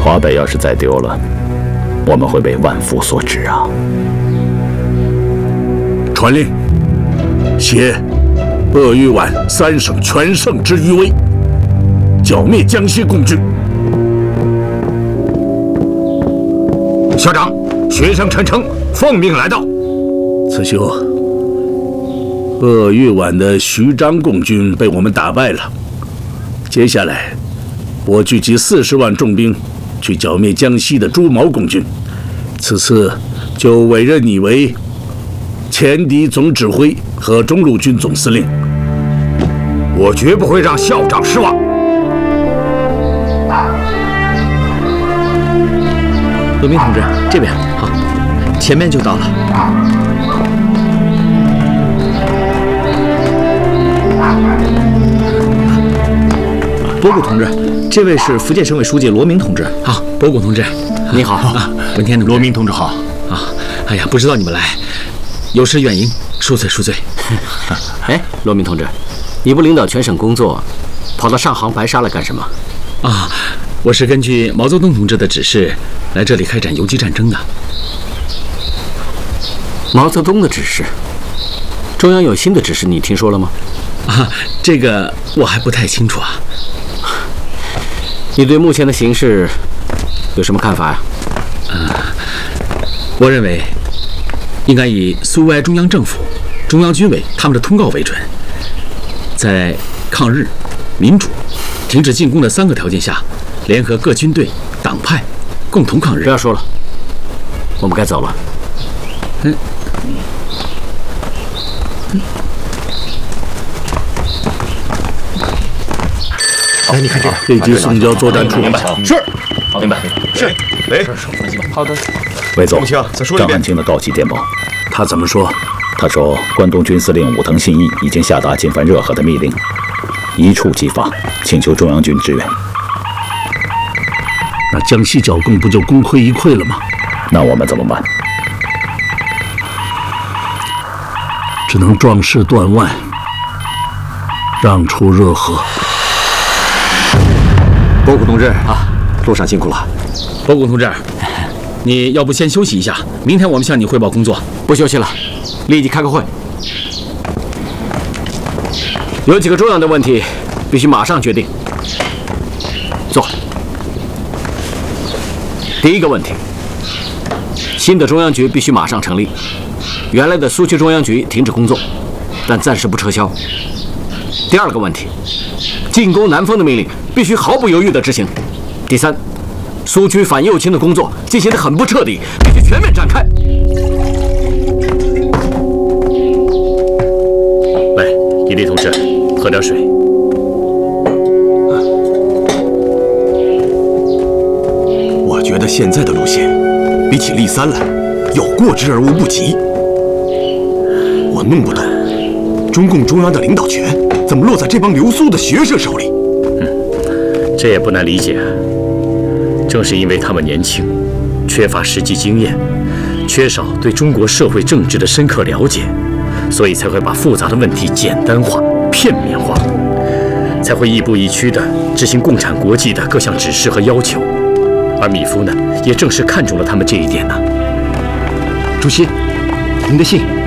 华北要是再丢了，我们会被万夫所指啊！ 传令，携鄂豫皖3省全胜之余威，剿灭江西共军。 校长，学生陈诚奉命来到。 慈修，鄂豫皖的徐章共军被我们打败了。接下来，我聚集40万重兵去剿灭江西的朱毛共军。此次就委任你为前敌总指挥和中路军总司令。 我绝不会让校长失望。 罗明同志，这边好，前面就到了。博古同志，这位是福建省委书记罗明同志。好，博古同志，你好。文天同志， 罗明同志好。 啊，哎呀，不知道你们来，有失远迎，恕罪恕罪。 哎，罗明同志，你不领导全省工作，跑到上杭白沙来干什么？ 啊，我是根据毛泽东同志的指示来这里开展游击战争的。 毛泽东的指示？中央有新的指示，你听说了吗？ 啊，这个我还不太清楚啊。 你对目前的形势有什么看法呀？ 我认为应该以苏维埃中央政府、中央军委他们的通告为准，在抗日、民主、停止进攻的3个条件下，联合各军队、党派，共同抗日。 不要说了，我们该走了。 哎，你看这个， 立即送交作战处。 明白。是，明白。是。喂， 好的。 魏总， 再说一遍。 张汉卿的告急电报， 他怎么说？ 他说，关东军司令武藤信义已经下达进犯热河的密令，一触即发，请求中央军支援。 那江西剿共不就功亏一篑了吗？ 那我们怎么办？ 只能壮士断腕，让出热河。 博古同志啊，路上辛苦了。 博古同志，你要不先休息一下，明天我们向你汇报工作。 不休息了，立即开个会。有几个重要的问题必须马上决定。坐。第一个问题，新的中央局必须马上成立。原来的苏区中央局停止工作，但暂时不撤销。第二个问题，进攻南丰的命令必须毫不犹豫地执行。第三，苏区反右倾的工作进行得很不彻底，必须全面展开。 来，伊利同志，喝点水。 我觉得现在的路线比起立3来，有过之而无不及。我弄不懂，中共中央的领导权怎么落在这帮留苏的学生手里？ 这也不难理解啊。正是因为他们年轻，缺乏实际经验，缺少对中国社会政治的深刻了解，所以才会把复杂的问题简单化、片面化，才会亦步亦趋地执行共产国际的各项指示和要求。而米夫呢，也正是看中了他们这一点呢。 主席，您的信。